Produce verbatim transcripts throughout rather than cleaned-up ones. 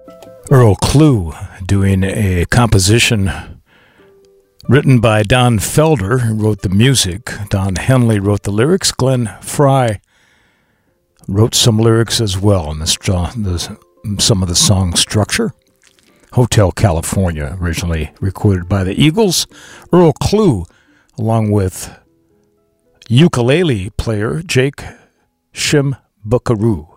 Earl Klugh doing a composition written by Don Felder, who wrote the music. Don Henley wrote the lyrics. Glenn Frey wrote some lyrics as well in this, this, some of the song structure. Hotel California, originally recorded by the Eagles. Earl Klugh, along with ukulele player Jake Shimbukaroo.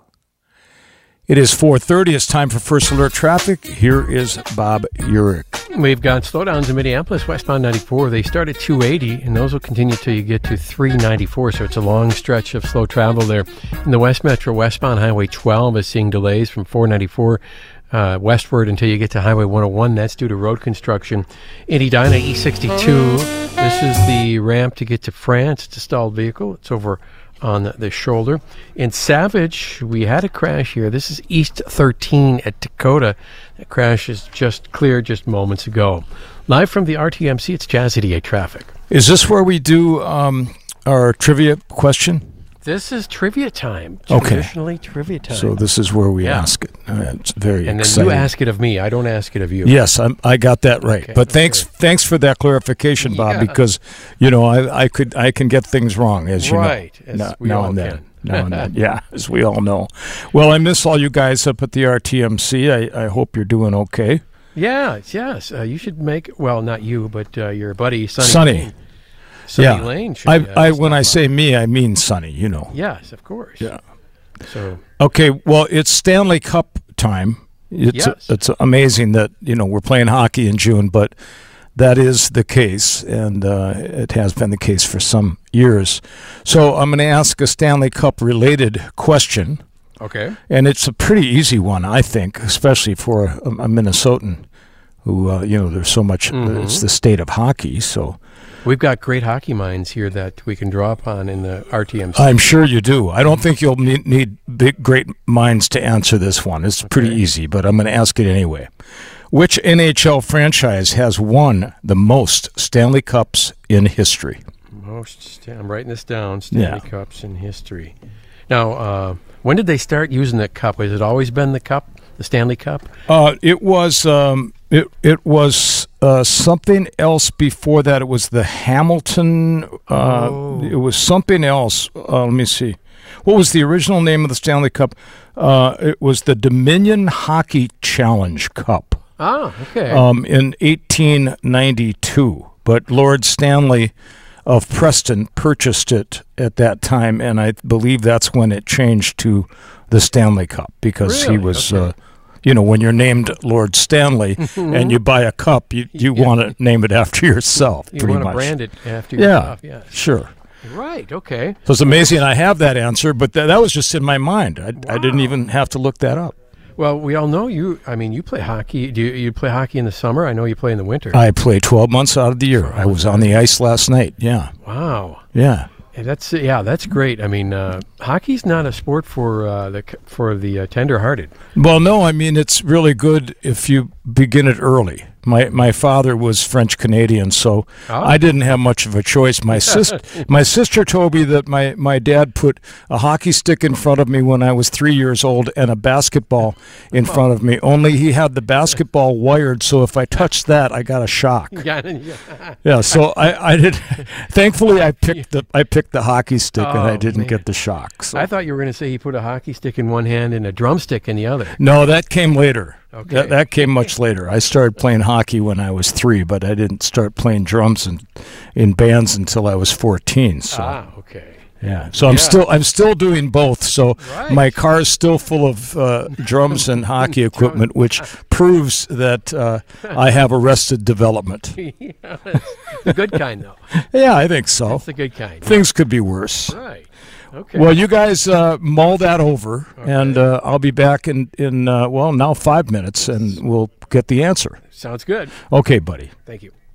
It is four thirty. It's time for First Alert Traffic. Here is Bob Urich. We've got slowdowns in Minneapolis, westbound ninety-four. They start at two eighty, and those will continue till you get to three ninety-four, so it's a long stretch of slow travel there. In the West Metro, westbound Highway twelve is seeing delays from four ninety-four uh, westward until you get to Highway one oh one. That's due to road construction. In Edina, E sixty-two, this is the ramp to get to France. It's a stalled vehicle. It's over on the shoulder. In Savage, we had a crash here. This is East thirteen at Dakota. That crash is just cleared just moments ago. Live from the R T M C, it's Jazz eighty-eight Traffic. Is this where we do um, our trivia question? This is trivia time. Okay. Traditionally trivia time. So this is where we yeah. ask it. Uh, it's very and exciting. And then you ask it of me. I don't ask it of you. Yes, I'm, I got that right. Okay, but thanks, sure. thanks for that clarification, Bob. Yeah. Because you know I, I could I can get things wrong, as you right, know. as No, we now all and can. then. Now and then. Yeah, as we all know. Well, I miss all you guys up at the R T M C. I, I hope you're doing okay. Yeah, yes. Uh, you should make, well, not you, but uh, your buddy, Sonny. Sonny. Lane. Sonny yeah. Lane. Should, I, uh, I when I by. say me, I mean Sonny, you know. Yes, of course. Yeah. So. Okay, well, it's Stanley Cup time. It's Yes. it's amazing that, you know, we're playing hockey in June, but that is the case, and uh, it has been the case for some years. So I'm going to ask a Stanley Cup-related question. Okay. And it's a pretty easy one, I think, especially for a, a Minnesotan who, uh, you know, there's so much, Mm-hmm. it's the state of hockey, so. We've got great hockey minds here that we can draw upon in the R T M C. I'm sure you do. I don't think you'll need, need big, great minds to answer this one. It's Okay. pretty easy, but I'm going to ask it anyway. Which N H L franchise has won the most Stanley Cups in history? Most, I'm writing this down, Stanley Yeah. Cups in history. Now, uh, when did they start using the cup? Has it always been the cup, the Stanley Cup? Uh, it was um, it it was uh, something else before that. It was the Hamilton. Uh, Oh. It was something else. Uh, let me see. What was the original name of the Stanley Cup? Uh, it was the Dominion Hockey Challenge Cup. Ah, okay. Um, in eighteen ninety-two. But Lord Stanley of Preston purchased it at that time, and I believe that's when it changed to the Stanley Cup, because Really? he was, Okay. uh, you know, when you're named Lord Stanley and you buy a cup, you, you Yeah. want to name it after yourself, you pretty want to much. brand it after Yeah. yourself, yes. Sure. Right, okay. So it's amazing I have that answer, but th- that was just in my mind. I, I didn't Wow. even have to look that up. Well, we all know you, I mean, you play hockey. Do you, you play hockey in the summer? I know you play in the winter. I play twelve months out of the year. I was on the ice last night. Yeah. Wow. Yeah. Yeah, That's yeah, that's great. I mean, uh, hockey's not a sport for uh, the for the uh, tender-hearted. Well, no, I mean, it's really good if you begin it early. My my father was French Canadian, so Oh. I didn't have much of a choice. My sister my sister told me that my, my dad put a hockey stick in front of me when I was three years old and a basketball in front of me. Only he had the basketball wired, so if I touched that, I got a shock. Yeah, yeah. Yeah, so I, I did. Thankfully, I picked the I picked the hockey stick and I Oh, didn't man. get the shock. So. I thought you were going to say he put a hockey stick in one hand and a drumstick in the other. No, that came later. Okay. That, that came much later. I started playing hockey when I was three, but I didn't start playing drums in, in bands until I was fourteen. So Ah, okay. yeah, so I'm Yeah. still I'm still doing both. So Right. my car is still full of uh, drums and hockey equipment, which proves that uh, I have arrested development. Yeah, that's the good kind, though. Yeah, I think so. That's the good kind. Things could be worse. Right. Okay. Well, you guys uh, mull that over, and uh, I'll be back in, in uh, well, now five minutes, and we'll get the answer. Sounds good. Okay, buddy. Thank you.